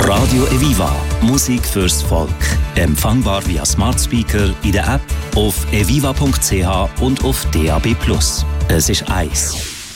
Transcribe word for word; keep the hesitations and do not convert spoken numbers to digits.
Radio Eviva. Musik fürs Volk. Empfangbar via Smart Speaker, in der App, auf eviva punkt c h und auf D A B plus. Es ist eins.